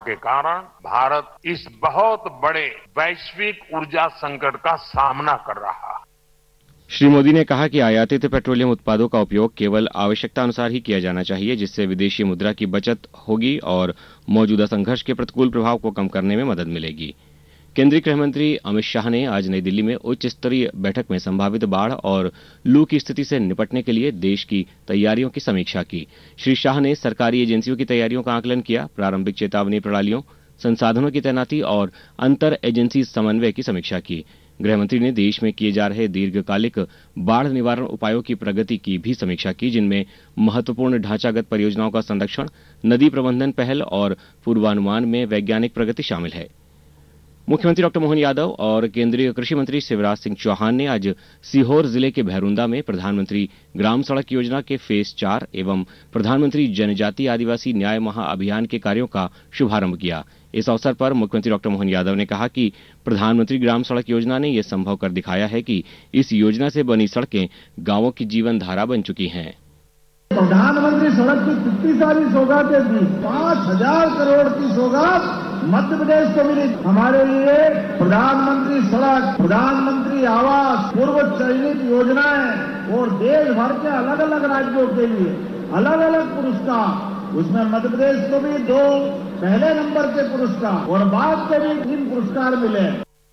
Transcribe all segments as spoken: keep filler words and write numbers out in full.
के कारण भारत इस बहुत बड़े वैश्विक ऊर्जा संकट का सामना कर रहा है। श्री मोदी ने कहा कि आयातित पेट्रोलियम उत्पादों का उपयोग केवल आवश्यकता अनुसार ही किया जाना चाहिए, जिससे विदेशी मुद्रा की बचत होगी और मौजूदा संघर्ष के प्रतिकूल प्रभाव को कम करने में मदद मिलेगी। केंद्रीय गृह मंत्री अमित शाह ने आज नई दिल्ली में उच्च स्तरीय बैठक में संभावित बाढ़ और लू की स्थिति से निपटने के लिए देश की तैयारियों की समीक्षा की। श्री शाह ने सरकारी एजेंसियों की तैयारियों का आकलन किया, प्रारंभिक चेतावनी प्रणालियों, संसाधनों की तैनाती और अंतर एजेंसी समन्वय की समीक्षा की। गृहमंत्री ने देश में किए जा रहे दीर्घकालिक बाढ़ निवारण उपायों की प्रगति की भी समीक्षा की, जिनमें महत्वपूर्ण ढांचागत परियोजनाओं का संरक्षण, नदी प्रबंधन पहल और पूर्वानुमान में वैज्ञानिक प्रगति शामिल है। मुख्यमंत्री डॉक्टर मोहन यादव और केंद्रीय कृषि मंत्री शिवराज सिंह चौहान ने आज सीहोर जिले के भैरुंदा में प्रधानमंत्री ग्राम सड़क योजना के फेज चार एवं प्रधानमंत्री जनजातीय आदिवासी न्याय महाअभियान के कार्यों का शुभारंभ किया। इस अवसर पर मुख्यमंत्री डॉक्टर मोहन यादव ने कहा कि प्रधानमंत्री ग्राम सड़क योजना ने यह संभव कर दिखाया है कि इस योजना से बनी सड़कें गांवों की जीवन धारा बन चुकी हैं। प्रधानमंत्री सड़क की कितनी सारी सौगातें दी, पांच हजार करोड़ की सौगात मध्य प्रदेश को मिली। हमारे लिए प्रधानमंत्री सड़क, प्रधानमंत्री आवास, पूर्व चयनित योजनाएं और देश भर के अलग अलग राज्यों के लिए अलग अलग पुरस्कार, उसमें मध्य प्रदेश को भी दो पहले नंबर के पुरस्कार और बाद के भी तीन पुरस्कार मिले।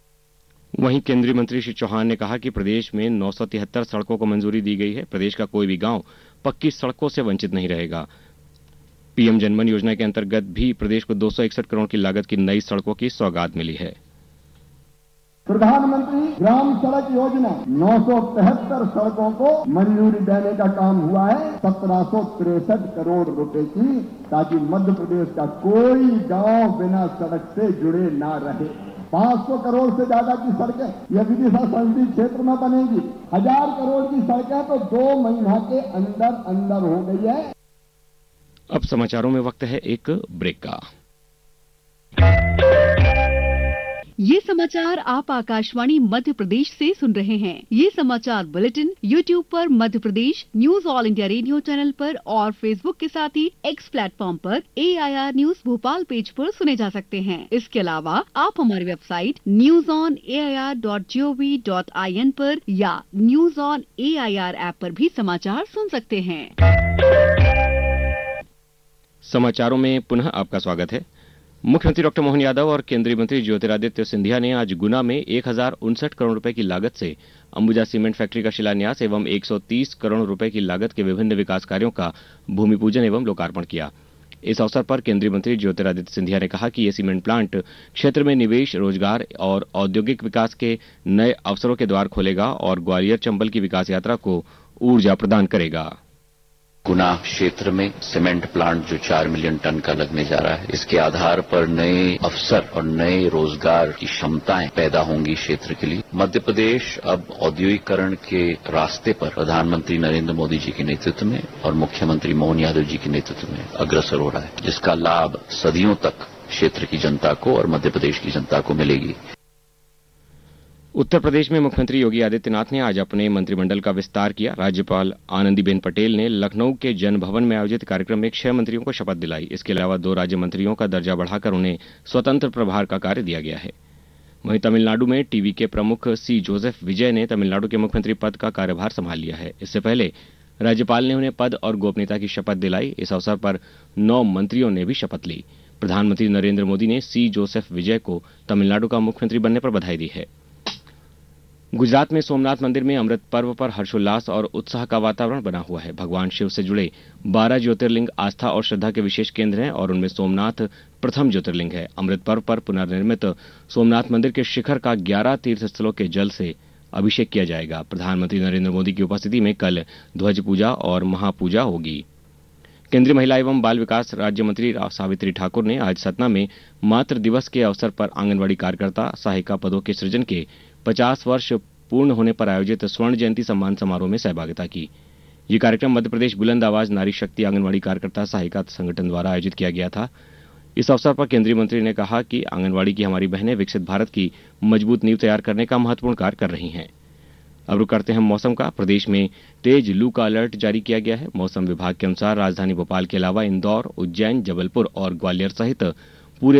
वहीं केंद्रीय मंत्री श्री चौहान ने कहा कि प्रदेश में नौ सौ तिहत्तर सड़कों को मंजूरी दी गई है। प्रदेश का कोई भी गांव पक्की सड़कों से वंचित नहीं रहेगा। पीएम जनमन योजना के अंतर्गत भी प्रदेश को दो सौ इकसठ करोड़ की लागत की नई सड़कों की सौगात मिली है। प्रधानमंत्री ग्राम सड़क योजना नौ सौ तिहत्तर सड़कों को मंजूरी देने का काम हुआ है, सत्रह सौ तिरसठ करोड़ रुपए की, ताकि मध्य प्रदेश का कोई गांव बिना सड़क से जुड़े ना रहे। पांच सौ करोड़ से ज्यादा की सड़कें यह विदिशा संसदीय क्षेत्र में बनेगी। हजार करोड़ की सड़कें तो दो महीना के अंदर अंदर हो गई है। अब समाचारों में वक्त है एक ब्रेक का। ये समाचार आप आकाशवाणी मध्य प्रदेश से सुन रहे हैं। ये समाचार बुलेटिन यूट्यूब पर Madhya Pradesh news all India radio channel पर और फेसबुक के साथ ही एक्स प्लेटफॉर्म पर ए I R news Bhopal page पर सुने जा सकते हैं। इसके अलावा आप हमारी website news on A I R dot G O V dot I N पर या news on A I R app पर भी समाचार सुन सकते हैं। समाचारों में पुनः आपका स्वागत है। मुख्यमंत्री डॉक्टर मोहन यादव और केंद्रीय मंत्री ज्योतिरादित्य सिंधिया ने आज गुना में एक हजार उनसठ करोड़ रुपए की लागत से अंबुजा सीमेंट फैक्ट्री का शिलान्यास एवं एक सौ तीस करोड़ रुपए की लागत के विभिन्न विकास कार्यों का भूमि पूजन एवं लोकार्पण किया। इस अवसर पर केंद्रीय मंत्री ज्योतिरादित्य सिंधिया ने कहा कि ये सीमेंट प्लांट क्षेत्र में निवेश, रोजगार और औद्योगिक विकास के नए अवसरों के द्वार खोलेगा और ग्वालियर चंबल की विकास यात्रा को ऊर्जा प्रदान करेगा। गुना क्षेत्र में सीमेंट प्लांट जो चार मिलियन टन का लगने जा रहा है, इसके आधार पर नए अवसर और नए रोजगार की क्षमताएं पैदा होंगी क्षेत्र के लिए। मध्य प्रदेश अब औद्योगिकरण के रास्ते पर प्रधानमंत्री नरेंद्र मोदी जी के नेतृत्व में और मुख्यमंत्री मोहन यादव जी के नेतृत्व में अग्रसर हो रहा है, जिसका लाभ सदियों तक क्षेत्र की जनता को और मध्य प्रदेश की जनता को मिलेगी। उत्तर प्रदेश में मुख्यमंत्री योगी आदित्यनाथ ने आज अपने मंत्रिमंडल का विस्तार किया। राज्यपाल आनंदीबेन पटेल ने लखनऊ के जन भवन में आयोजित कार्यक्रम में छह मंत्रियों को शपथ दिलाई। इसके अलावा दो राज्य मंत्रियों का दर्जा बढ़ाकर उन्हें स्वतंत्र प्रभार का कार्य दिया गया है। वहीं तमिलनाडु में टीवी के प्रमुख सी जोसेफ विजय ने तमिलनाडु के मुख्यमंत्री पद का कार्यभार संभाल लिया है। इससे पहले राज्यपाल ने उन्हें पद और गोपनीयता की शपथ दिलाई। इस अवसर पर नौ मंत्रियों ने भी शपथ ली। प्रधानमंत्री नरेंद्र मोदी ने सी जोसेफ विजय को तमिलनाडु का मुख्यमंत्री बनने पर बधाई दी है। गुजरात में सोमनाथ मंदिर में अमृत पर्व पर हर्षोल्लास और उत्साह का वातावरण बना हुआ है। भगवान शिव से जुड़े बारह ज्योतिर्लिंग आस्था और श्रद्धा के विशेष केंद्र हैं और उनमें सोमनाथ प्रथम ज्योतिर्लिंग है। अमृत पर्व पर पुनर्निर्मित सोमनाथ मंदिर के शिखर का ग्यारह तीर्थ स्थलों के जल से अभिषेक किया जाएगा। प्रधानमंत्री नरेंद्र मोदी की उपस्थिति में कल ध्वज पूजा और महापूजा होगी। केंद्रीय महिला एवं बाल विकास राज्य मंत्री सावित्री ठाकुर ने आज सतना में मातृ दिवस के अवसर पर आंगनबाड़ी कार्यकर्ता सहायिका पदों के सृजन के पचास वर्ष पूर्ण होने पर आयोजित स्वर्ण जयंती सम्मान समारोह में सहभागिता की। ये कार्यक्रम मध्य प्रदेश बुलंद आवाज नारी शक्ति आंगनबाड़ी कार्यकर्ता सहायिका संगठन द्वारा आयोजित किया गया था। इस अवसर पर केंद्रीय मंत्री ने कहा कि आंगनबाड़ी की हमारी बहनें विकसित भारत की मजबूत नींव तैयार करने का महत्वपूर्ण कार्य कर रही हैं। अब रुक करते हैं मौसम का। प्रदेश में तेज लू का अलर्ट जारी किया गया है। मौसम विभाग के अनुसार राजधानी भोपाल के अलावा इंदौर, उज्जैन, जबलपुर और ग्वालियर सहित